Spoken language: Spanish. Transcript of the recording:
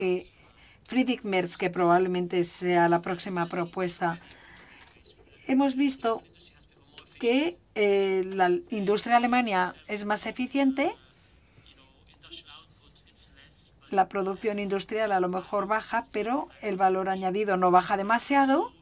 Friedrich Merz, que probablemente sea la próxima propuesta. Hemos visto que la industria alemana es más eficiente. La producción industrial a lo mejor baja, pero el valor añadido no baja demasiado.